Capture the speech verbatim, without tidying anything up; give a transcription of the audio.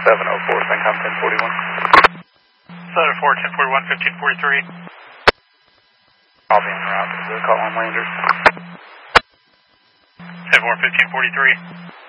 seven oh four, Syncom ten forty-one. seven oh four, ten forty-one, fifteen forty-three. I'll be en route to the call on Rangers. ten four, fifteen forty-three.